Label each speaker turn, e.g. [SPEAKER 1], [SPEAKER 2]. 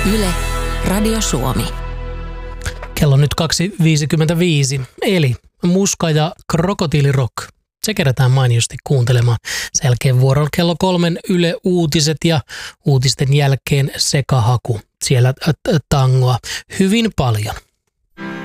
[SPEAKER 1] Yle, Radio Suomi.
[SPEAKER 2] Kello on nyt 2.55, eli Muska ja Krokotiilirock. Se kerätään mainiosti kuuntelemaan. Sen jälkeen vuoroon kello 3 Yle Uutiset ja uutisten jälkeen Sekahaku. Siellä tangoa hyvin paljon.